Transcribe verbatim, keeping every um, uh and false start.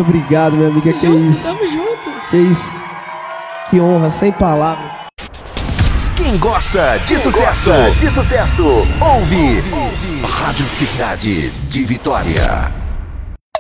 obrigado, minha amiga. Tamo que junto, isso? Tamo junto. Que isso? Que honra, sem palavras. Quem gosta de Quem sucesso, gosta de sucesso, ouve, ouve. Rádio Cidade de Vitória.